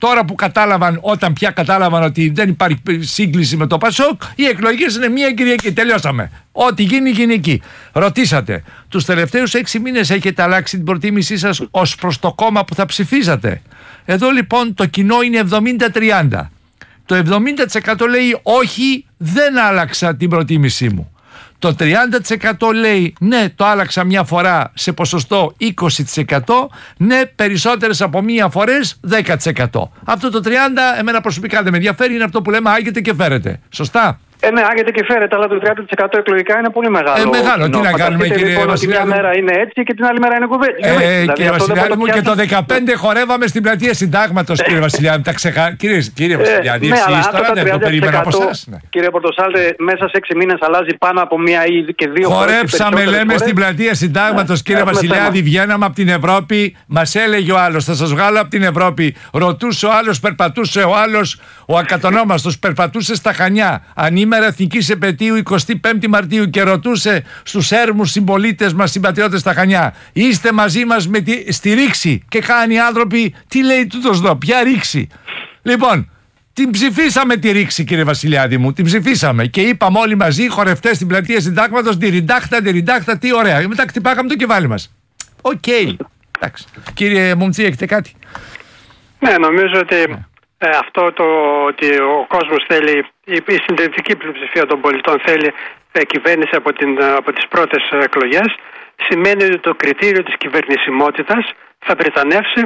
Τώρα που κατάλαβαν, όταν πια κατάλαβαν ότι δεν υπάρχει σύγκληση με το Πασόκ, οι εκλογές είναι μία Κυριακή. Τελειώσαμε. Ό,τι γίνει, γίνει εκεί. Ρωτήσατε, τους τελευταίους 6 μήνες έχετε αλλάξει την προτίμησή σας ως προς το κόμμα που θα ψηφίζατε? Εδώ λοιπόν το κοινό είναι 70-30. Το 70% λέει όχι, δεν άλλαξα την προτίμησή μου. Το 30% λέει ναι, το άλλαξα μια φορά σε ποσοστό 20%, ναι, περισσότερες από μία φορές 10%. Αυτό το 30% εμένα προσωπικά δεν με ενδιαφέρει, είναι αυτό που λέμε άγεται και φέρετε. Σωστά? Ναι, άγεται και φέρετε, αλλά το 30% εκλογικά είναι πολύ μεγάλο. Μεγάλο, τι να κάνουμε, κύριε λοιπόν, Βασιλιάδη? Μια μέρα είναι έτσι και την άλλη μέρα είναι κουβέντα. Κύριε Βασιλιάδη μου, και το 15 χορεύαμε στην πλατεία Συντάγματος, κύριε Βασιλιάδη. Κύριε Βασιλιάδη, εσείς τώρα δεν το περίμενα από εσάς. Κύριε Πορτοσάλτε, μέσα σε 6 μήνες αλλάζει πάνω από μία ή και δύο φορές. Χορέψαμε, λέμε, στην πλατεία Συντάγματος, κύριε Βασιλιάδη. Βγαίναμε από την Ευρώπη, μας έλεγε ο άλλος, θα σας βγάλω από την Ευρώπη. Ρωτούσε ο άλλος, περπατούσε ο άλλος, ο ακατονόμαστος, περπατούσε στα Χανιά. Ανήμερα Εθνικής Επετείου 25η Μαρτίου και ρωτούσε στους έρμους συμπολίτες μας, συμπατριώτες στα Χανιά, είστε μαζί μας στη ρήξη? Και χάνει οι άνθρωποι, τι λέει τούτος εδώ, ποια ρήξη? Λοιπόν, την ψηφίσαμε τη ρήξη, κύριε Βασιλιάδη μου, την ψηφίσαμε και είπαμε όλοι μαζί, χορευτές στην πλατεία Συντάγματος, διριντάχτα, τι ωραία. Μετά χτυπάγαμε το κεφάλι μας. Οκ. Εντάξει. Κύριε Μουμτζή, έχετε κάτι? Ναι, νομίζω ότι αυτό το ότι ο κόσμος θέλει, η συντηρητική πλειοψηφία των πολιτών θέλει κυβέρνηση από τις πρώτες εκλογές, σημαίνει ότι το κριτήριο της κυβερνησιμότητας θα πριτανεύσει,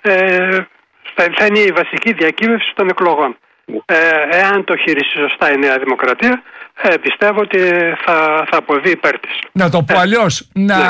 θα είναι η βασική διακύβευση των εκλογών. Εάν το χειριστεί σωστά η Νέα Δημοκρατία, πιστεύω ότι θα αποβεί υπέρ της. Να το πω αλλιώς,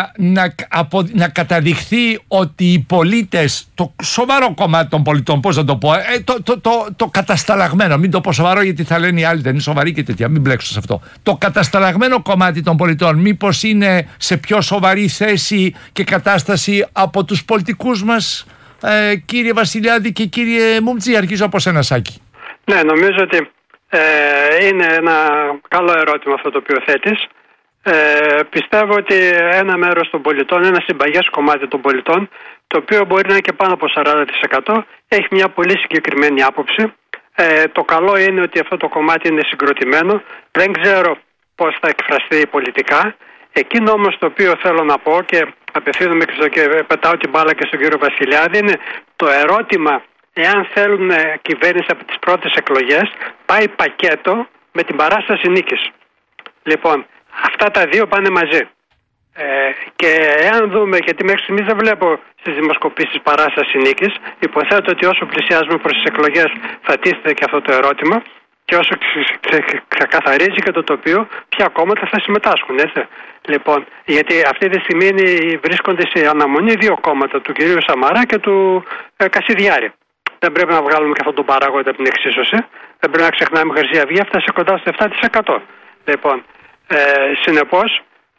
να καταδειχθεί ότι οι πολίτες, το σοβαρό κομμάτι των πολιτών, πώς να το πω, το κατασταλαγμένο, μην το πω σοβαρό γιατί θα λένε οι άλλοι δεν είναι σοβαροί και τέτοια, μην μπλέξω σε αυτό. Το κατασταλαγμένο κομμάτι των πολιτών μήπως είναι σε πιο σοβαρή θέση και κατάσταση από τους πολιτικούς μας, κύριε Βασιλιάδη και κύριε Μουμτζή? Αρχίζω από σένα, Σάκη. Ναι, νομίζω ότι είναι ένα καλό ερώτημα αυτό το οποίο θέτεις. Πιστεύω ότι ένα μέρος των πολιτών, ένα συμπαγές κομμάτι των πολιτών, το οποίο μπορεί να είναι και πάνω από 40%, έχει μια πολύ συγκεκριμένη άποψη. Το καλό είναι ότι αυτό το κομμάτι είναι συγκροτημένο. Δεν ξέρω πώς θα εκφραστεί πολιτικά. Εκείνο όμως το οποίο θέλω να πω και απευθύνομαι και πετάω την μπάλα και στον κύριο Βασιλιάδη είναι το ερώτημα. Εάν θέλουν κυβέρνηση από τις πρώτες εκλογές, πάει πακέτο με την παράσταση νίκης. Λοιπόν, αυτά τα δύο πάνε μαζί. Και εάν δούμε, γιατί μέχρι στιγμής δεν βλέπω στις δημοσκοπήσεις παράσταση νίκης, υποθέτω ότι όσο πλησιάζουμε προς τις εκλογές θα τίθεται και αυτό το ερώτημα και όσο ξεκαθαρίζει και το τοπίο, ποια κόμματα θα συμμετάσχουν. Έτσι. Λοιπόν, γιατί αυτή τη στιγμή βρίσκονται σε αναμονή δύο κόμματα, του κυρίου Σαμαρά και του Κασιδιάρη. Δεν πρέπει να βγάλουμε και αυτόν τον παράγοντα από την εξίσωση. Δεν πρέπει να ξεχνάμε η Χρυσή Αυγή έφτασε κοντά στο 7%. Λοιπόν, συνεπώς,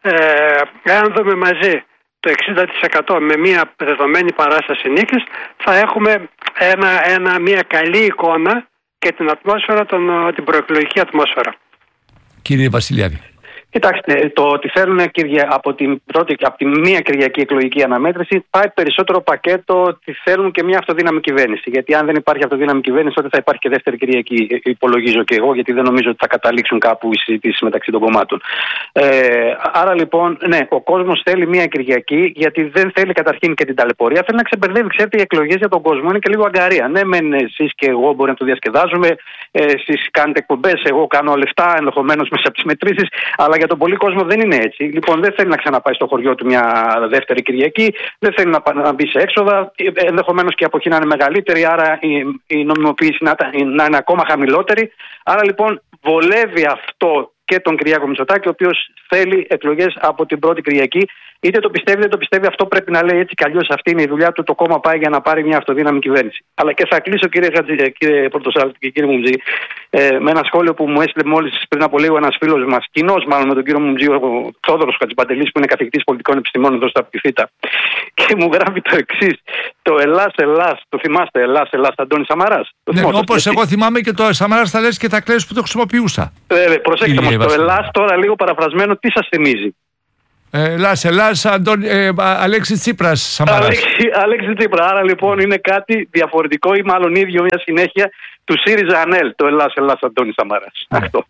εάν δούμε μαζί το 60% με μια δεδομένη παράσταση νίκης, θα έχουμε μια καλή εικόνα και την ατμόσφαιρα, την προεκλογική ατμόσφαιρα. Κύριε Βασιλιάδη. Κοιτάξτε, το ότι θέλουν από τη μία Κυριακή εκλογική αναμέτρηση πάει περισσότερο πακέτο ότι θέλουν και μια αυτοδύναμη κυβέρνηση. Γιατί αν δεν υπάρχει αυτοδύναμη κυβέρνηση, τότε θα υπάρχει και δεύτερη Κυριακή, υπολογίζω και εγώ, γιατί δεν νομίζω ότι θα καταλήξουν κάπου οι συζητήσεις μεταξύ των κομμάτων. Άρα λοιπόν, ναι, ο κόσμος θέλει μια Κυριακή, γιατί δεν θέλει καταρχήν και την ταλαιπωρία. Θέλει να ξεμπερδεύει, ξέρετε, οι εκλογές για τον κόσμο είναι και λίγο αγκαρία. Ναι, μεν εσείς και εγώ μπορεί να το διασκεδάζουμε, εσείς κάνετε εκπομπές, εγώ κάνω λεφτά ενδεχομένως μέσα από τις μετρήσεις, αλλά για τον πολύ κόσμο δεν είναι έτσι. Λοιπόν, δεν θέλει να ξαναπάει στο χωριό του μια δεύτερη Κυριακή, δεν θέλει να μπει σε έξοδα, ενδεχομένως και η αποχή να είναι μεγαλύτερη, άρα η νομιμοποίηση να είναι ακόμα χαμηλότερη. Άρα λοιπόν βολεύει αυτό και τον Κυριάκο Μητσοτάκη, ο οποίος θέλει εκλογές από την πρώτη Κυριακή. Είτε το πιστεύει, είτε το πιστεύει, αυτό πρέπει να λέει έτσι κι αλλιώς. Αυτή είναι η δουλειά του. Το κόμμα πάει για να πάρει μια αυτοδύναμη κυβέρνηση. Αλλά και θα κλείσω, κύριε Πορτοσάλτη και κύριε Μουμτζή, με ένα σχόλιο που μου έστειλε μόλις πριν από λίγο ένας φίλος μας, κοινός μάλλον με τον κύριο Μουμτζή, ο Θόδωρος Χατζηπαντελής, που είναι καθηγητής πολιτικών επιστημών εδώ στα Πτυφίτα. Και μου γράφει το εξής. Το Ελλάς, το θυμάστε, Ελλάς, Αντώνης Σαμαράς. Ναι, όπως εγώ θυμάμαι και το Σαμαράς θα λες και τα κλαις που το χρησιμοποιούσα. Προσέξτε μας, το Ελλάς τώρα λίγο παραφρασμένο τι σας θυμίζει? Ελλάς, Αλέξη Τσίπρας, Σαμαράς. Αλέξη Τσίπρα. Άρα λοιπόν είναι κάτι διαφορετικό ή μάλλον ίδιο, μια συνέχεια του ΣΥΡΙΖΑ ΑΝΕΛ, το Ελλάς Αντώνης Σαμαράς. Ναι. Αυτό.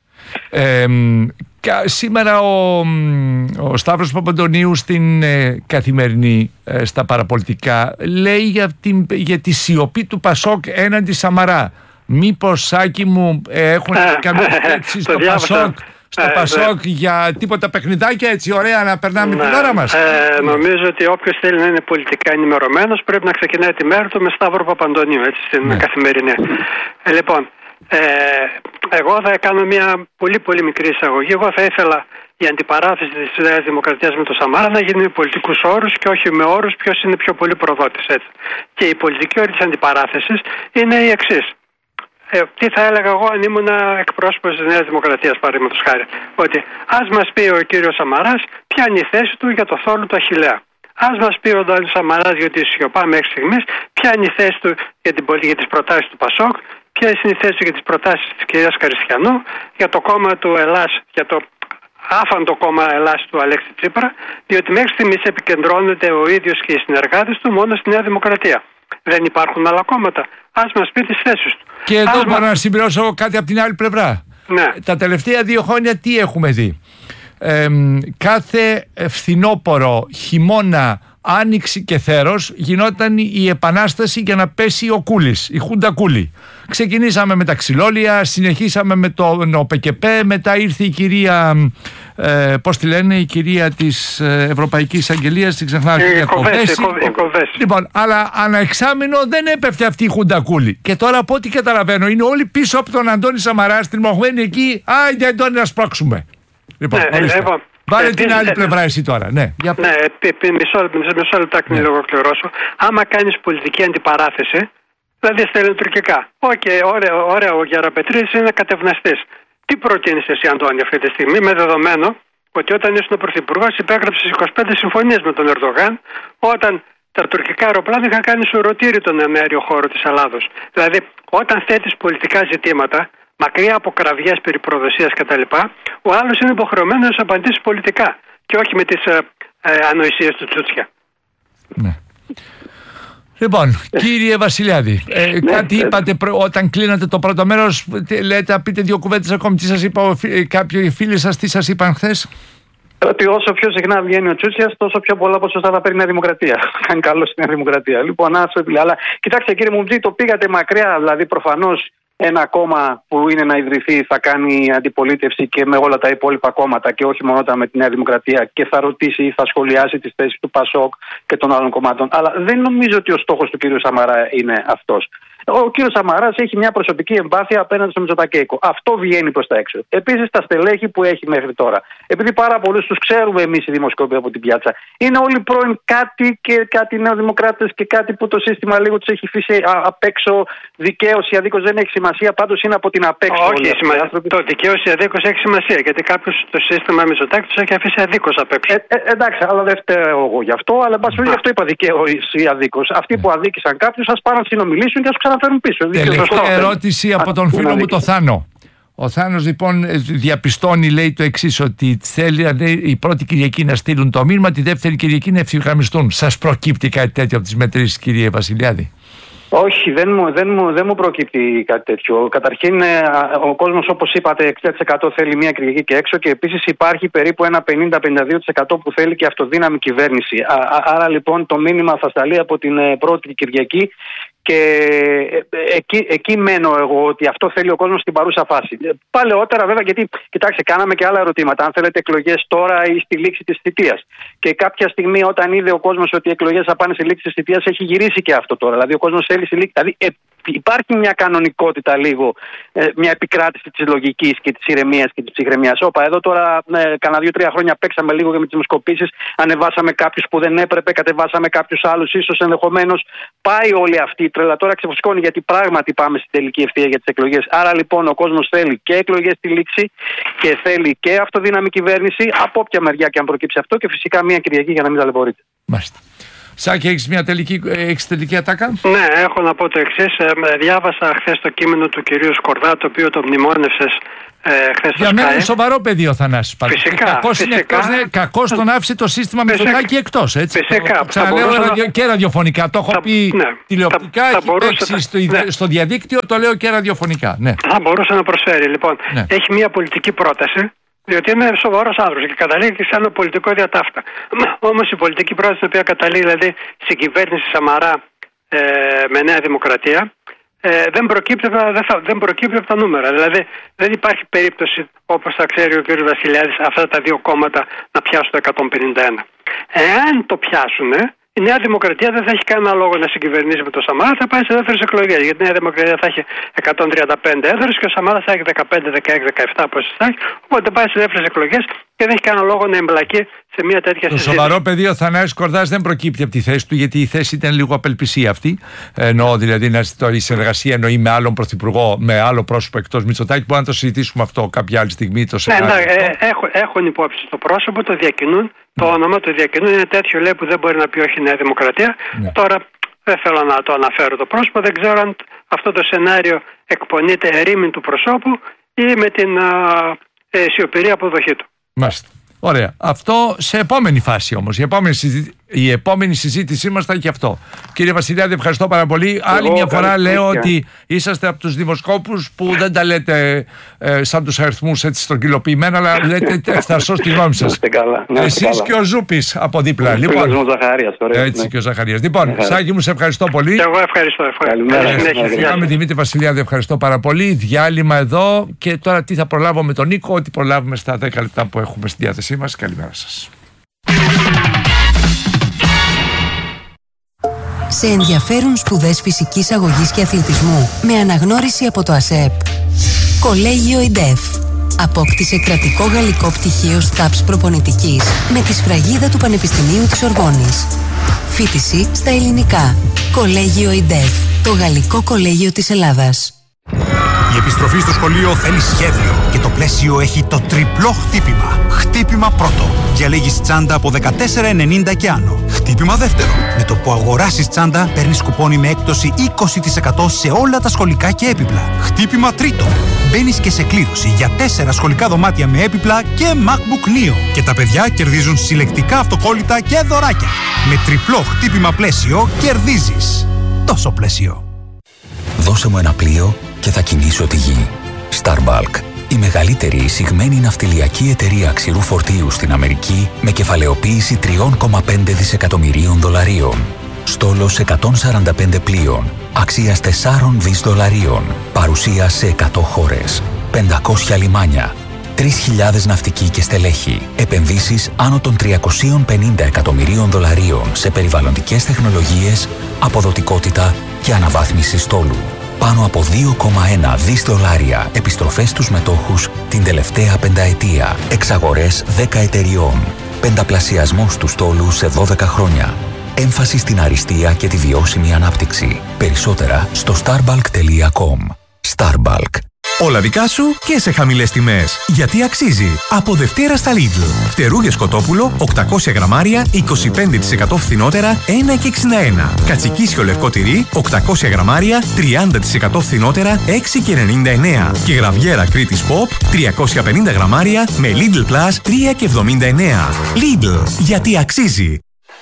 Σήμερα ο Σταύρος Παπαντονίου στην Καθημερινή, στα παραπολιτικά, λέει για τη σιωπή του Πασόκ έναντι Σαμαρά. Μήπως, Σάκη μου, έχουν καμία θέση στο Πασόκ, Πασόκ για τίποτα παιχνιδάκια έτσι ωραία να περνάμε την ώρα μας? Νομίζω ότι όποιος θέλει να είναι πολιτικά ενημερωμένος πρέπει να ξεκινάει τη μέρα του με Σταύρο Παπαντονίου, έτσι, στην Καθημερινή. Λοιπόν, εγώ θα κάνω μια πολύ μικρή εισαγωγή. Εγώ θα ήθελα η αντιπαράθεση της Νέας Δημοκρατίας με το Σαμάρα να γίνει με πολιτικούς όρους και όχι με όρους ποιος είναι πιο πολύ προδότης, έτσι. Και η πολιτική όρη της αντιπαράθεσης είναι η εξής. Τι θα έλεγα εγώ αν ήμουν εκπρόσωπος της Νέας Δημοκρατίας, παραδείγματος χάρη? Ότι ας μας πει ο κύριος Σαμαράς ποια είναι η θέση του για το θόλο του Αχιλλέα. Ας μας πει ο Ντάνης Σαμαράς, γιατί σιωπά μέχρι στιγμής, ποια είναι η θέση του για τις προτάσεις του Πασόκ, ποια είναι η θέση του για τις προτάσεις της κυρίας Καριστιανού, για το κόμμα του Ελλάς, για το άφαντο κόμμα Ελλάς του Αλέξη Τσίπρα, διότι μέχρι στιγμής επικεντρώνεται ο ίδιος και οι συνεργάτες του μόνο στη Νέα Δημοκρατία. Δεν υπάρχουν άλλα κόμματα. Ας μας πει τις θέσεις του. Και εδώ μπορώ να συμπληρώσω κάτι από την άλλη πλευρά. Ναι. Τα τελευταία 2 χρόνια τι έχουμε δει? Κάθε φθινόπωρο, χειμώνα, άνοιξη και θέρος γινόταν η επανάσταση για να πέσει ο Κούλης, η Χούντα Κούλη. Ξεκινήσαμε με τα ξυλόλια, συνεχίσαμε με τον ΟΠΚΠ, μετά ήρθε η κυρία, πώς τη λένε, η κυρία της Ευρωπαϊκής Αγγελίας, την ξεχνάω, η Κοβέση. Λοιπόν, αλλά αναεξάμηνο δεν έπεφτε αυτή η Χούντα Κούλη. Και τώρα από ό,τι καταλαβαίνω είναι όλοι πίσω από τον Αντώνη Σαμαρά, στριμωγμένοι εκεί, άιντε Αντώνη να σπρώξουμε. Λοιπόν, βάλε την άλλη πλευρά εσύ τώρα. Ναι, μισό λεπτάκι να ολοκληρώσω. Άμα κάνεις πολιτική αντιπαράθεση, δηλαδή στα ελληνοτουρκικά, ωραία, ο Γεραπετρίδης είναι κατευναστής. Τι προτείνεις εσύ, Αντώνη, αυτή τη στιγμή, με δεδομένο ότι όταν ήσουν πρωθυπουργός υπέγραψες 25 συμφωνίες με τον Ερντογάν, όταν τα τουρκικά αεροπλάνα είχαν κάνει σουρωτήρι τον εναέριο χώρο της Ελλάδος. Δηλαδή, όταν θέτεις πολιτικά ζητήματα, μακριά από κραυγές περί προδοσίας κτλ., ο άλλος είναι υποχρεωμένος να απαντήσει πολιτικά και όχι με τις ανοησίες του Τσούτσια. Ναι. Λοιπόν, κύριε Βασιλιάδη, κάτι είπατε όταν κλείνατε το πρώτο μέρος, λέτε, πείτε 2 κουβέντες ακόμη. Τι σας είπα, κάποιοι φίλοι σας, τι σας είπαν χθες? Ότι όσο πιο συχνά βγαίνει ο Τσούτσιας, τόσο πιο πολλά ποσοστά θα παίρνει η Νέα Δημοκρατία. Κάνει καλό στην Νέα Δημοκρατία. Λοιπόν, αλλά κοιτάξτε, κύριε Μουμτζή, το πήγατε μακριά. Δηλαδή, προφανώς ένα κόμμα που είναι να ιδρυθεί θα κάνει αντιπολίτευση και με όλα τα υπόλοιπα κόμματα και όχι μόνο με τη Νέα Δημοκρατία και θα ρωτήσει ή θα σχολιάσει τις θέσεις του Πασόκ και των άλλων κομμάτων. Αλλά δεν νομίζω ότι ο στόχος του κ. Σαμαρά είναι αυτός. Ο κ. Σαμαράς έχει μια προσωπική εμπάθεια απέναντι στο Μητσοτακέικο. Αυτό βγαίνει προς τα έξω. Επίσης, τα στελέχη που έχει μέχρι τώρα. Επειδή πάρα πολλούς τους ξέρουμε εμείς οι δημοσκόποι από την πιάτσα, είναι όλοι πρώην κάτι και κάτι νεοδημοκράτες και κάτι που το σύστημα λίγο τους έχει αφήσει απ' έξω. Δικαίως ή αδίκως δεν έχει σημασία, πάντως είναι από την απ' έξω. Όχι, το δικαίως ή αδίκως έχει σημασία, γιατί κάποιος το σύστημα Μητσοτάκη τους έχει αφήσει αδίκως απ' έξω. Εντάξει, αλλά δεν φταίω εγώ γι' αυτό, αλλά γι' αυτό είπα δικαίως ή αδίκως. Αυτοί που αδίκησαν κάποιους, ας πάνε να συνομιλήσουν και ας ξαναφέρουν πίσω. Τελευταία ερώτηση από τον φίλο μου, το Θάνο. Ο Θάνος λοιπόν διαπιστώνει, λέει το εξής, ότι θέλει η πρώτη Κυριακή να στείλουν το μήνυμα, τη δεύτερη Κυριακή να ευθυγραμμιστούν. Σας προκύπτει κάτι τέτοιο από τις μετρήσεις, κύριε Βασιλιάδη? Όχι, δεν μου προκύπτει κάτι τέτοιο. Καταρχήν, ο κόσμος, όπως είπατε, 60% θέλει μία Κυριακή και έξω και επίσης υπάρχει περίπου ένα 50-52% που θέλει και αυτοδύναμη κυβέρνηση. Άρα λοιπόν το μήνυμα θα σταλεί από την πρώτη Κυριακή και εκεί μένω εγώ, ότι αυτό θέλει ο κόσμος στην παρούσα φάση. Παλαιότερα βέβαια, γιατί κοιτάξτε, κάναμε και άλλα ερωτήματα. Αν θέλετε εκλογές τώρα ή στη λήξη της θητείας. Και κάποια στιγμή, όταν είδε ο κόσμος ότι οι εκλογές θα πάνε στη λήξη της θητείας, έχει γυρίσει και αυτό τώρα. Δηλαδή, ο κόσμος θέλει στη λήξη. Δηλαδή, υπάρχει μια κανονικότητα λίγο, μια επικράτηση της λογικής και της ηρεμίας και της ψυχραιμίας. Όπα, εδώ τώρα κάνα 2-3 χρόνια παίξαμε λίγο και με τις δημοσκοπήσεις, ανεβάσαμε κάποιους που δεν έπρεπε, κατεβάσαμε κάποιους άλλους, ίσως ενδεχομένως. Πάει όλη αυτή η τρέλα τώρα, ξεφουσκώνει, γιατί πράγματι πάμε στην τελική ευθεία για τις εκλογές. Άρα λοιπόν ο κόσμος θέλει και εκλογές στη λήξη και θέλει και αυτοδύναμη κυβέρνηση, από όποια μεριά και αν προκύψει αυτό, και φυσικά μια Κυριακή για να μην ταλαιπωρείται. Μάλιστα. Σάκη, έχεις τελική ατάκα? Ναι, έχω να πω το εξής. Διάβασα χθες το κείμενο του κυρίου Σκορδά, το οποίο το μνημόνευσες χθες στο Sky. Για μένα είναι σοβαρό παιδί ο Θανάσης. Φυσικά. Κακός τον άφησε το σύστημα Μητσοτάκη εκτός. Έτσι. Φυσικά. Ξαναλέω και ραδιοφωνικά. Το έχω πει τηλεοπτικά, στο διαδίκτυο, το λέω και ραδιοφωνικά. Ναι. Θα μπορούσε να προσφέρει. Λοιπόν, έχει μια πολιτική πρόταση. Διότι είναι σοβαρός άνθρωπος και καταλήγει σε ένα πολιτικό διατάφτα. Όμως η πολιτική πρόταση, την οποία καταλήγει δηλαδή στην κυβέρνηση Σαμαρά με Νέα Δημοκρατία, δεν προκύπτει από τα νούμερα. Δηλαδή δεν υπάρχει περίπτωση, όπως θα ξέρει ο κ. Βασιλιάδης, αυτά τα δύο κόμματα να πιάσουν το 151. Εάν το πιάσουν, η Νέα Δημοκρατία δεν θα έχει κανένα λόγο να συγκυβερνήσει με το Σαμάρα, θα πάει σε δεύτερες εκλογές. Γιατί η Νέα Δημοκρατία θα έχει 135 έδρες και ο Σαμάρας θα έχει 15, 16, 17 πόσες θα έχει. Οπότε πάει σε δεύτερες εκλογές και δεν έχει κανένα λόγο να εμπλακεί σε μια τέτοια συζήτηση. Το σοβαρό παιδί ο Θανάσης Σκορδάς δεν προκύπτει από τη θέση του, γιατί η θέση ήταν λίγο απελπισία αυτή. Εννοώ δηλαδή η συνεργασία εννοεί με άλλον πρωθυπουργό, με άλλο πρόσωπο εκτός Μητσοτάκη. Μπορούμε να το συζητήσουμε αυτό κάποια άλλη στιγμή. Έχουν υπόψη το πρόσωπο, το διακινούν. Το όνομα του διακινούν, είναι τέτοιο, λέει, που δεν μπορεί να πει όχι η Νέα Δημοκρατία. Ναι. Τώρα δεν θέλω να το αναφέρω το πρόσωπο, δεν ξέρω αν αυτό το σενάριο εκπονείται ερήμην του προσώπου ή με την σιωπηρή αποδοχή του. Μάλιστα. Ωραία. Αυτό σε επόμενη φάση όμως. Η επόμενη συζήτησή μας θα έχει αυτό. Κύριε Βασιλιάδη, ευχαριστώ πάρα πολύ. Άλλη μια φορά λέω ότι είσαστε από τους δημοσκόπους που δεν τα λέτε σαν τους αριθμούς έτσι στρογγυλοποιημένα, αλλά λέτε ευθαρσώς τη γνώμη σας. Εσείς και ο Ζούπης από δίπλα. Λοιπόν, ο Ζαχαρίας, έτσι και ο Ζαχαρίας. Λοιπόν, Σάκη μου, σε ευχαριστώ πολύ. Και εγώ ευχαριστώ. Καλημέρα. Δημήτρη Βασιλιάδη, ευχαριστώ πάρα πολύ. Διάλειμμα εδώ και τώρα τι θα προλάβω με τον Νίκο, ό,τι προλάβουμε στα 10 λεπτά που έχουμε στη διάθεσή μας. Καλημέρα σας. Σε ενδιαφέρουν σπουδές φυσικής αγωγής και αθλητισμού με αναγνώριση από το ΑΣΕΠ? Κολέγιο ΙΝΤΕΦ. Απόκτησε κρατικό γαλλικό πτυχίο ΣΤΑΠΣ προπονητικής με τη σφραγίδα του Πανεπιστημίου της Ορβόνης. Φοιτηση στα ελληνικά. Κολέγιο ΙΝΤΕΦ. Το γαλλικό κολέγιο της Ελλάδας. Η επιστροφή στο σχολείο θέλει σχέδιο και το πλαίσιο έχει το τριπλό χτύπημα. Χτύπημα πρώτο. Διαλέγεις τσάντα από 14,90 και άνω. Χτύπημα δεύτερο. Με το που αγοράσεις τσάντα παίρνεις κουπόνι με έκπτωση 20% σε όλα τα σχολικά και έπιπλα. Χτύπημα τρίτο. Μπαίνεις και σε κλήρωση για 4 σχολικά δωμάτια με έπιπλα και MacBook Neo. Και τα παιδιά κερδίζουν συλλεκτικά αυτοκόλλητα και δωράκια. Με τριπλό χτύπημα πλαίσιο κερδίζεις. Τόσο πλαίσιο. Δώσε μου ένα πλοίο και θα κινήσω τη γη. Starbulk, η μεγαλύτερη εισηγμένη ναυτιλιακή εταιρεία ξηρού φορτίου στην Αμερική με κεφαλαιοποίηση $3,5 δισεκατομμυρίων. Στόλος 145 πλοίων, αξίας $4 δισεκατομμυρίων, παρουσία σε 100 χώρες, 500 λιμάνια, 3.000 ναυτικοί και στελέχη, επενδύσεις άνω των $350 εκατομμυρίων σε περιβαλλοντικές τεχνολογίες, αποδοτικότητα και αναβάθμιση στόλου. Πάνω από $2,1 δισεκατομμύρια επιστροφές στους μετόχους την τελευταία πενταετία. Εξαγορές 10 εταιριών. Πενταπλασιασμός του στόλου σε 12 χρόνια. Έμφαση στην αριστεία και τη βιώσιμη ανάπτυξη. Περισσότερα στο starbulk.com. Starbulk. Όλα δικά σου και σε χαμηλές τιμές. Γιατί αξίζει. Από Δευτέρα στα Lidl. Φτερούγες κοτόπουλο 800 γραμμάρια 25% φθηνότερα 1,61. Κατσικίσιο λευκό τυρί 800 γραμμάρια 30% φθηνότερα 6,99. Και γραβιέρα Κρήτης Pop 350 γραμμάρια με Lidl Plus 3,79. Lidl. Γιατί αξίζει.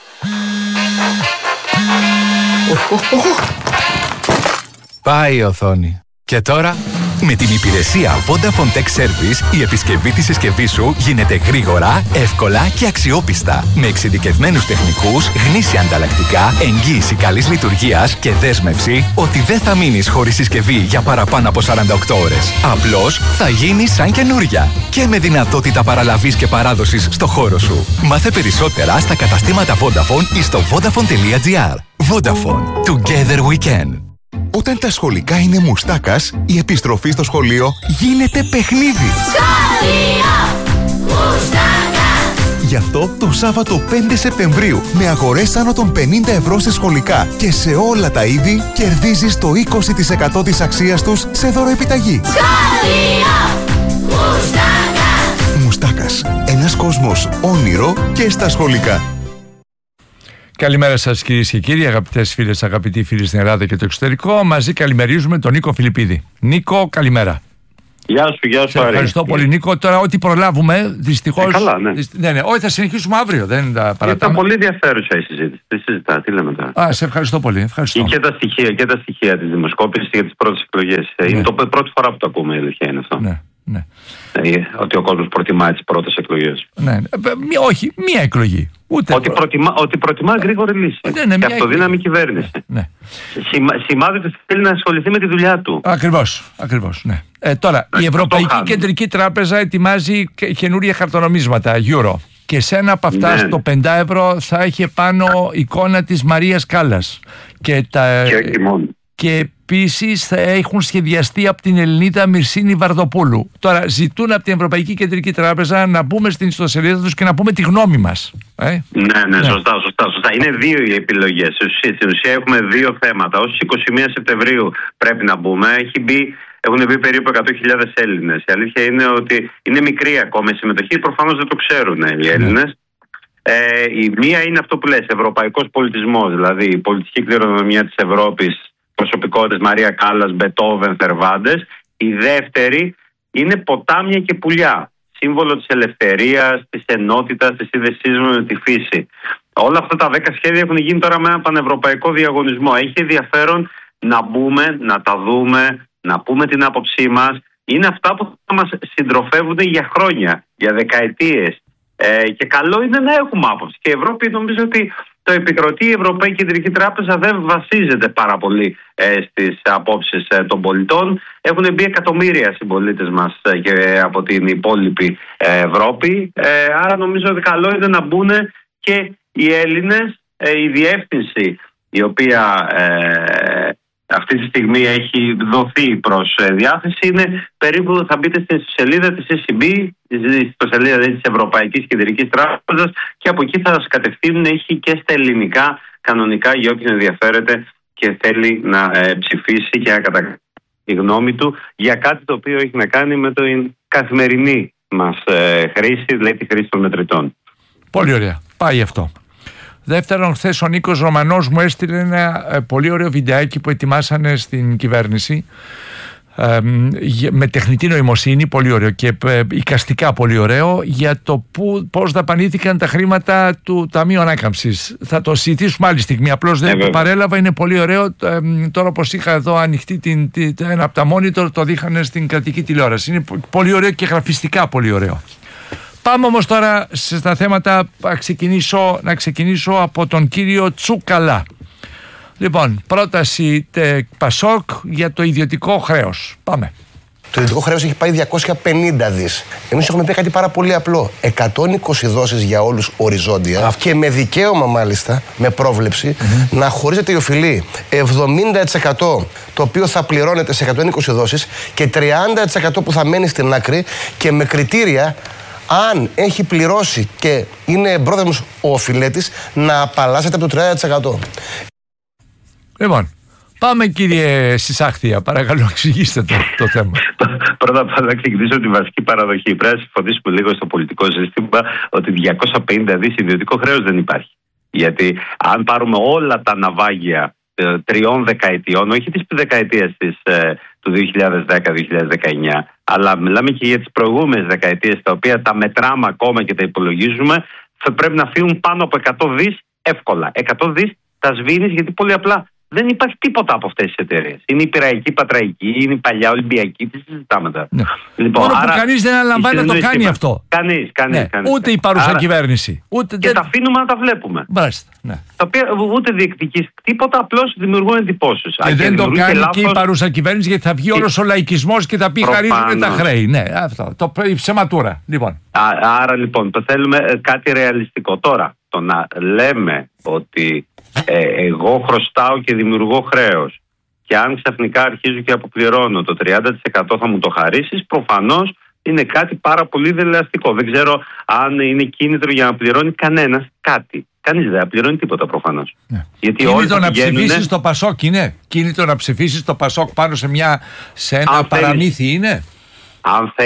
Πάει η οθόνη. Και τώρα... Με την υπηρεσία Vodafone Tech Service, η επισκευή της συσκευής σου γίνεται γρήγορα, εύκολα και αξιόπιστα. Με εξειδικευμένους τεχνικούς, γνήσια ανταλλακτικά, εγγύηση καλής λειτουργίας και δέσμευση ότι δεν θα μείνεις χωρίς συσκευή για παραπάνω από 48 ώρες. Απλώς θα γίνει σαν καινούρια. Και με δυνατότητα παραλαβής και παράδοσης στο χώρο σου. Μάθε περισσότερα στα καταστήματα Vodafone ή στο vodafone.gr. Vodafone. Together we can. Όταν τα σχολικά είναι μουστάκας, η επιστροφή στο σχολείο γίνεται παιχνίδι. Σχολείο Μουστάκα! Γι' αυτό το Σάββατο 5 Σεπτεμβρίου, με αγορές άνω των 50 ευρώ σε σχολικά και σε όλα τα είδη, κερδίζεις το 20% της αξίας τους σε δωροεπιταγή. Σχολείο Μουστάκα! Μουστάκας. Ένας κόσμος όνειρο και στα σχολικά. Καλημέρα σας κυρίες και κύριοι, αγαπητές φίλες, αγαπητοί φίλοι στην Ελλάδα και το εξωτερικό. Μαζί καλημερίζουμε τον Νίκο Φιλιππίδη. Νίκο, καλημέρα. Γεια σου. Ευχαριστώ πολύ, Νίκο. Τώρα, ό,τι προλάβουμε, δυστυχώς. Καλά, ναι. Ναι. Όχι, θα συνεχίσουμε αύριο. Δεν τα παρατάμε. Ήταν πολύ ενδιαφέρουσα η συζήτηση. Τι λέμε τώρα. Σε ευχαριστώ πολύ. Ευχαριστώ. Και τα στοιχεία της δημοσκόπησης για τις πρώτες εκλογές. Ναι. Είναι το πρώτη φορά που το ακούμε, η αλήθεια είναι αυτό. Ναι. Ότι ο κόσμος προτιμά τις πρώτες εκλογές. Ναι. Όχι, μία εκλογή. Ότι προτιμά γρήγορη λύση. Και αυτοδύναμη κυβέρνηση. Ναι. Σημάδι ότι θέλει να ασχοληθεί με τη δουλειά του. Ακριβώς. Ναι. Τώρα, η Ευρωπαϊκή Κεντρική Τράπεζα ετοιμάζει καινούρια χαρτονομίσματα, euro. Και σε ένα από αυτά, στο 5 ευρώ, θα έχει πάνω εικόνα της Μαρίας Κάλλας. Και επίσης θα έχουν σχεδιαστεί από την Ελληνίδα Μυρσίνη Βαρδοπούλου. Τώρα ζητούν από την Ευρωπαϊκή Κεντρική Τράπεζα να μπούμε στην ιστοσελίδα τους και να πούμε τη γνώμη μας. Ναι. Σωστά. Είναι δύο οι επιλογές. Στην ουσία έχουμε δύο θέματα. Ως 21 Σεπτεμβρίου πρέπει να μπούμε. Έχουν μπει περίπου 100.000 Έλληνες. Η αλήθεια είναι ότι είναι μικρή ακόμα η συμμετοχή. Προφανώς δεν το ξέρουν οι Έλληνες. Η μία είναι αυτό που λες, ευρωπαϊκός πολιτισμός, δηλαδή η πολιτική κληρονομιά της Ευρώπης, προσωπικότητες Μαρία Κάλλας, Μπετόβεν, Θερβάντες. Η δεύτερη είναι ποτάμια και πουλιά, σύμβολο της ελευθερίας, της ενότητας, της σύνδεσής με τη φύση. Όλα αυτά τα 10 σχέδια έχουν γίνει τώρα με ένα πανευρωπαϊκό διαγωνισμό. Έχει ενδιαφέρον να μπούμε, να τα δούμε, να πούμε την άποψή μας. Είναι αυτά που θα μας συντροφεύουν για χρόνια, για δεκαετίες. Και καλό είναι να έχουμε άποψη. Και η Ευρώπη, νομίζω ότι το επικροτεί η Ευρωπαϊκή Κεντρική Τράπεζα, δεν βασίζεται πάρα πολύ στις απόψεις των πολιτών. Έχουν μπει εκατομμύρια συμπολίτες μας και από την υπόλοιπη Ευρώπη. Άρα νομίζω ότι καλό είναι να μπουν και οι Έλληνες. Η διεύθυνση η οποία αυτή τη στιγμή έχει δοθεί προς διάθεση είναι περίπου, θα μπείτε στην σελίδα της ECB, στη σελίδα της Ευρωπαϊκής Κεντρικής Τράπεζας, και από εκεί θα σας κατευθύνουν. Έχει και στα ελληνικά κανονικά για όποιον ενδιαφέρεται και θέλει να ψηφίσει και να καταγράψει τη γνώμη του για κάτι το οποίο έχει να κάνει με την καθημερινή μας χρήση, δηλαδή τη χρήση των μετρητών. Πολύ ωραία. Πάει αυτό. Δεύτερον, χθες ο Νίκος Ρωμανός μου έστειλε ένα πολύ ωραίο βιντεάκι που ετοιμάσανε στην κυβέρνηση με τεχνητή νοημοσύνη, πολύ ωραίο, και εικαστικά πολύ ωραίο, για το πώς δαπανήθηκαν τα χρήματα του Ταμείου Ανάκαμψης. Θα το συζητήσουμε άλλη στιγμή, απλώς δεν το παρέλαβα, είναι πολύ ωραίο. Τώρα όπως είχα εδώ ανοιχτή ένα από τα monitor, το δείχνανε στην κρατική τηλεόραση. Είναι πολύ ωραίο και γραφιστικά πολύ ωραίο. Πάμε όμως τώρα στα θέματα. Να ξεκινήσω από τον κύριο Τσουκαλά. Λοιπόν, πρόταση Πασόκ για το ιδιωτικό χρέος. Πάμε. Το ιδιωτικό χρέος έχει πάει 250 δις. Εμείς έχουμε πει κάτι πάρα πολύ απλό. 120 δόσεις για όλους οριζόντια και με δικαίωμα μάλιστα, με πρόβλεψη, να χωρίζεται η οφειλή 70% το οποίο θα πληρώνεται σε 120 δόσεις και 30% που θα μένει στην άκρη, και με κριτήρια αν έχει πληρώσει και είναι πρόθυμος ο οφειλέτης να απαλλάσσεται από το 30%. Λοιπόν, πάμε κύριε Σισάχθια, παρακαλώ εξηγήστε το θέμα. Πρώτα απ' όλα να ξεκινήσω τη βασική παραδοχή. Πρέπει να συμφωνήσουμε λίγο στο πολιτικό σύστημα ότι 250 δις ιδιωτικό χρέος δεν υπάρχει. Γιατί αν πάρουμε όλα τα ναυάγια 3 δεκαετιών, όχι τις δεκαετίες του 2010-2019, αλλά μιλάμε και για τις προηγούμενες δεκαετίες, τα οποία τα μετράμε ακόμα και τα υπολογίζουμε, θα πρέπει να φύγουν πάνω από 100 δις εύκολα. 100 δις τα σβήνεις, γιατί πολύ απλά δεν υπάρχει τίποτα από αυτές τις εταιρείες. Είναι η Πειραϊκή, Πατραϊκή, είναι η παλιά Ολυμπιακή, τι συζητάμε τώρα. Ναι. Λοιπόν, μόνο που κανείς δεν αναλαμβάνει να το κάνει αυτό. Κανείς. Ούτε η παρούσα κυβέρνηση. Και τα αφήνουμε να τα βλέπουμε. Μάλιστα. Ναι. Τα οποία ούτε διεκδικείς τίποτα, απλώς δημιουργούν εντυπώσεις. Και δεν το κάνει και η παρούσα κυβέρνηση, γιατί θα βγει όλος ο λαϊκισμός και θα πει χαρίζουν τα χρέη. Ναι, αυτό. Η ψεματούρα. Λοιπόν. Άρα λοιπόν, το θέλουμε κάτι ρεαλιστικό. Τώρα, το να λέμε ότι εγώ χρωστάω και δημιουργώ χρέος, και αν ξαφνικά αρχίζω και αποπληρώνω το 30% θα μου το χαρίσεις, προφανώς είναι κάτι πάρα πολύ δελεαστικό. Δεν ξέρω αν είναι κίνητρο για να πληρώνει κανένας κάτι. Κανείς δεν πληρώνει τίποτα προφανώς. Ναι. Γιατί κίνητρο να ψηφίσεις το Πασόκ είναι. Κίνητρο να ψηφίσεις το Πασόκ πάνω σε ένα παραμύθι είναι.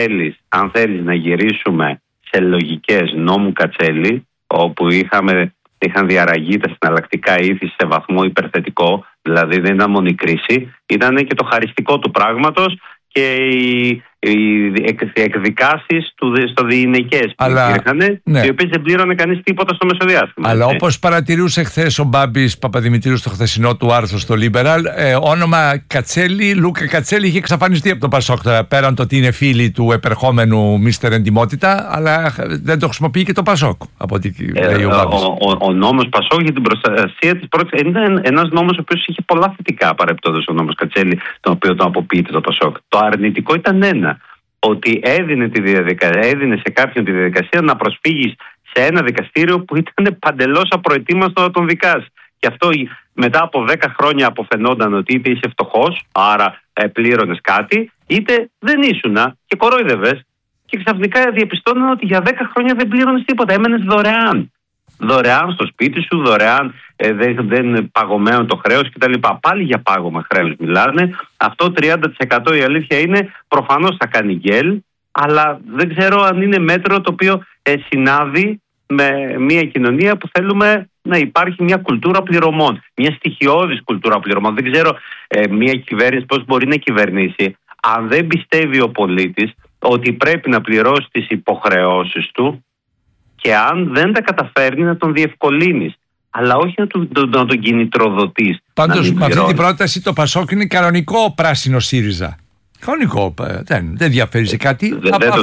Αν θέλεις να γυρίσουμε σε λογικές νόμου Κατσέλη, όπου είχαμε είχαν διαραγεί τα συναλλακτικά ήθη σε βαθμό υπερθετικό, δηλαδή δεν ήταν μόνο η κρίση, ήταν και το χαριστικό του πράγματος και οι εκδικάσεις στο διηνεκές που υπήρχαν, οι οποίες δεν πλήρωνε κανείς τίποτα στο μεσοδιάστημα. Αλλά όπως παρατηρούσε χθες ο Μπάμπης Παπαδημητρίου στο χθεσινό του άρθρο στο Liberal, όνομα Κατσέλη, Λούκα Κατσέλη, είχε εξαφανιστεί από το Πασόκ, πέραν το ότι είναι φίλοι του επερχόμενου Μίστερ Εντιμότητα, αλλά δεν το χρησιμοποιεί και το Πασόκ, από ό,τι λέει ο Μπάμπης. Ο νόμος Πασόκ για την προστασία της πρώτης είναι ένας νόμος ο οποίος είχε πολλά θετικά, παρεπτόντως ο νόμος Κατσέλη, τον οποίο τον αποποιείται το Πασόκ. Το αρνητικό ήταν ένα, ότι έδινε σε κάποιον τη διαδικασία να προσφύγεις σε ένα δικαστήριο που ήταν παντελώς απροετοίμαστο να τον δικάσει. Και αυτό μετά από 10 χρόνια αποφαινόταν ότι είτε είσαι φτωχός, άρα πλήρωνες κάτι, είτε δεν ήσουνα και κορόιδευες. Και ξαφνικά διαπιστώναν ότι για 10 χρόνια δεν πλήρωνες τίποτα, έμενες δωρεάν. Δωρεάν στο σπίτι σου, δωρεάν, δεν παγωμένο το χρέος κτλ. Πάλι για πάγωμα χρέους μιλάνε. Αυτό 30% η αλήθεια είναι, προφανώς θα κάνει γκέλ, αλλά δεν ξέρω αν είναι μέτρο το οποίο συνάδει με μια κοινωνία που θέλουμε να υπάρχει μια κουλτούρα πληρωμών, μια στοιχειώδης κουλτούρα πληρωμών. Δεν ξέρω μια κυβέρνηση πώς μπορεί να κυβερνήσει αν δεν πιστεύει ο πολίτης ότι πρέπει να πληρώσει τις υποχρεώσεις του, και αν δεν τα καταφέρνει να τον διευκολύνεις, αλλά όχι να τον κινητροδοτείς. Πάντως με αυτή την πρόταση το Πασόκ είναι κανονικό πράσινο ΣΥΡΙΖΑ. Κανονικό, δεν διαφέρει σε κάτι.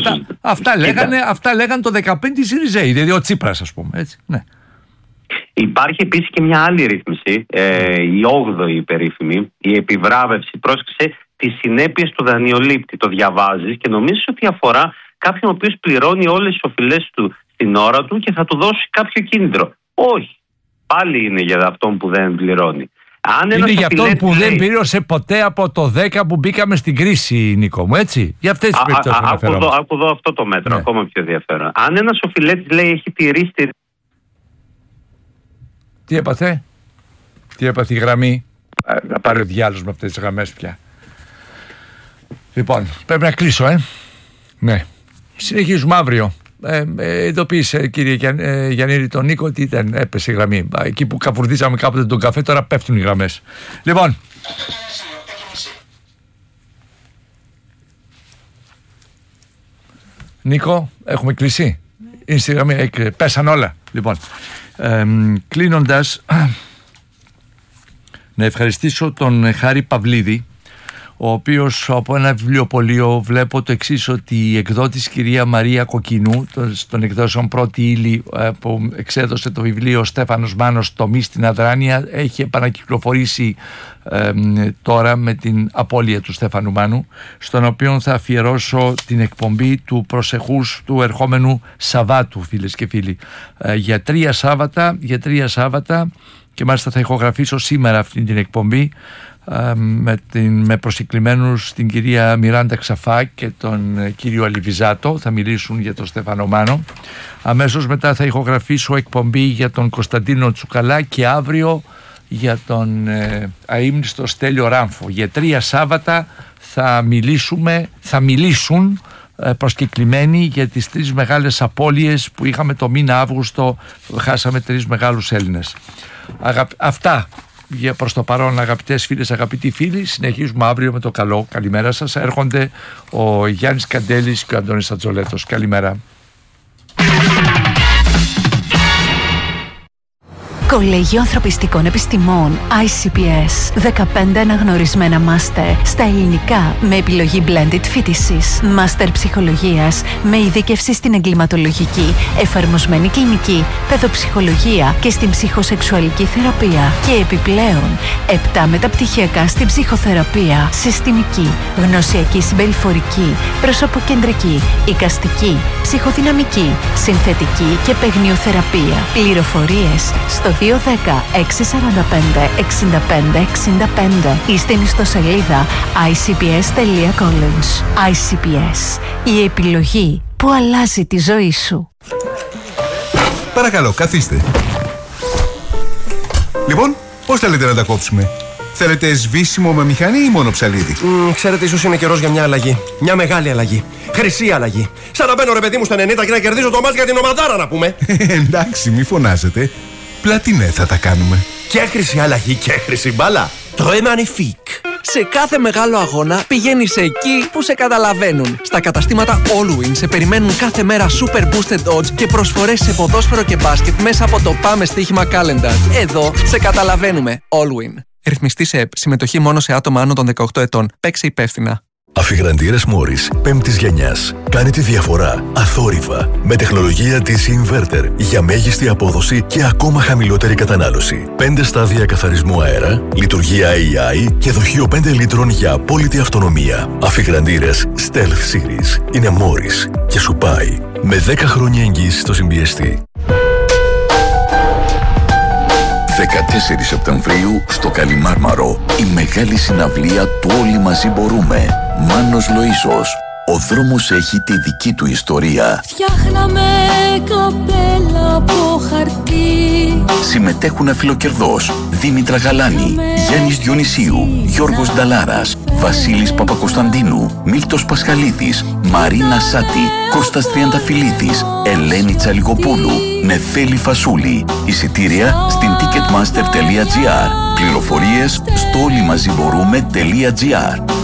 Αυτά λέγανε το 2015 οι ΣΥΡΙΖΑΙ, δηλαδή ο Τσίπρας, ας πούμε. Έτσι, ναι. Υπάρχει επίσης και μια άλλη ρύθμιση, η 8η περίφημη, η επιβράβευση, πρόσεξε, τις συνέπειες του δανειολήπτη. Το διαβάζεις και νομίζεις ότι αφορά κάποιον ο οποίος πληρώνει όλες τις οφειλές του την ώρα του και θα του δώσει κάποιο κίνητρο. Όχι. Πάλι είναι για αυτόν που δεν πληρώνει. Είναι για αυτόν που δεν πλήρωσε ποτέ από το 10 που μπήκαμε στην κρίση, Νίκο μου, έτσι. Για αυτές τις περιπτώσεις αναφέρομαι. Άκου εδώ αυτό το μέτρο, ακόμα πιο ενδιαφέρον. Αν ένας οφειλέτης λέει έχει τηρήσει. Τι έπαθε η γραμμή. Να πάρει ο διάλογος με αυτές τις γραμμές πια. Λοιπόν, πρέπει να κλείσω, Ναι. Συνεχίζουμε αύριο. Ειδοποίησε, κύριε Γιαννήρη, τον Νίκο ότι έπεσε η γραμμή. Εκεί που καφουρδίσαμε κάποτε τον καφέ, τώρα πέφτουν οι γραμμές. Λοιπόν, Νίκο, έχουμε κλείσει. Είναι στη γραμμή, πέσαν όλα. Λοιπόν, κλείνοντας, να ευχαριστήσω τον Χάρη Παυλίδη, ο οποίος από ένα βιβλιοπωλείο βλέπω το εξής, ότι η εκδότης κυρία Μαρία Κοκκινού των εκδόσεων Πρώτη Ύλη, που εξέδωσε το βιβλίο Στέφανος Μάνος «Τομή στην Αδράνεια», έχει επανακυκλοφορήσει τώρα με την απώλεια του Στέφανου Μάνου, στον οποίο θα αφιερώσω την εκπομπή του προσεχούς του ερχόμενου Σαββάτου, φίλες και φίλοι, για 3 Σάββατα, και μάλιστα θα ηχογραφήσω σήμερα αυτή την εκπομπή με προσκεκλημένους την κυρία Μιράντα Ξαφά και τον κύριο Αλιβιζάτο. Θα μιλήσουν για τον Στέφανο Μάνο. Αμέσως μετά θα ηχογραφήσω εκπομπή για τον Κωνσταντίνο Τσουκαλά και αύριο για τον αείμνηστο Στέλιο Ράμφο. Για 3 Σάββατα θα μιλήσουν προσκεκλημένοι για τις 3 μεγάλες απώλειες που είχαμε το μήνα Αύγουστο. Χάσαμε 3 μεγάλους Έλληνες. Αυτά για προς το παρόν, αγαπητές φίλες, αγαπητοί φίλοι. Συνεχίζουμε αύριο με το καλό. Καλημέρα σας. Έρχονται ο Γιάννης Καντέλης και ο Αντώνης Ατζολέτος. Καλημέρα. Κολέγιο Ανθρωπιστικών Επιστημών ICPS. 15 αναγνωρισμένα μάστερ στα ελληνικά με επιλογή blended φοιτησης. Μάστερ ψυχολογίας με ειδίκευση στην εγκληματολογική, εφαρμοσμένη κλινική, παιδοψυχολογία και στην ψυχοσεξουαλική θεραπεία. Και επιπλέον 7 μεταπτυχιακά στην ψυχοθεραπεία, συστημική, γνωσιακή συμπεριφορική, προσωποκεντρική, εικαστική, ψυχοδυναμική, συνθετική και παιγνιοθεραπεία. Πληροφορίες στο 210-645-65-65 ή στην ιστοσελίδα icps.college. ICPS. Η επιλογή που αλλάζει τη ζωή σου. Παρακαλώ, καθίστε. Λοιπόν, πώς θέλετε να τα κόψουμε? Θέλετε σβήσιμο με μηχανή ή μόνο ψαλίδι? Ξέρετε, ίσως είναι καιρός για μια αλλαγή. Μια μεγάλη αλλαγή. Χρυσή αλλαγή. Σαν να μπαίνω, ρε παιδί μου, στα 90 και να κερδίζω το μάτς για την ομαδάρα, να πούμε. Εντάξει, μη φωνάζετε. Πλατινέ θα τα κάνουμε. Και χρυσή αλλαγή και χρυσή μπάλα. Très magnifique. Σε κάθε μεγάλο αγώνα πηγαίνεις εκεί που σε καταλαβαίνουν. Στα καταστήματα Allwyn σε περιμένουν κάθε μέρα super boosted odds και προσφορές σε ποδόσφαιρο και μπάσκετ μέσα από το Πάμε Στοίχημα Calendar. Εδώ σε καταλαβαίνουμε. Allwyn. Ρυθμιστή σε ΕΠ. Συμμετοχή μόνο σε άτομα άνω των 18 ετών. Παίξε υπεύθυνα. Αφιγραντήρες Μόρις 5ης γενιάς. Κάνει τη διαφορά αθόρυβα με τεχνολογία DC Inverter για μέγιστη απόδοση και ακόμα χαμηλότερη κατανάλωση. 5 στάδια καθαρισμού αέρα, λειτουργία AI και δοχείο 5 λίτρων για απόλυτη αυτονομία. Αφιγραντήρες Stealth Series είναι Μόρις και σου πάει με 10 χρόνια εγγύηση στο συμπιεστή. 14 Σεπτεμβρίου στο Καλιμάρμαρο η μεγάλη συναυλία του Όλοι Μαζί Μπορούμε. Μάνος Λοΐσος. Ο δρόμος έχει τη δική του ιστορία. Φτιάχναμε καπέλα από χαρτί. Συμμετέχουν αφιλοκερδός Δήμητρα Γαλάνη, Γιάννης Διονυσίου, Γιώργος Νταλάρας, Βασίλης Παπακοσταντίνου, Μίλτος Πασχαλίδης, Μαρίνα Σάτη, Κώστας Τριανταφυλλίδης, Ελένη Τσαλιγοπούλου, Νεφέλη Φασούλη. Εισιτήρια στην ticketmaster.gr. Πληροφορίες στο όλημαζιμπορούμε.gr.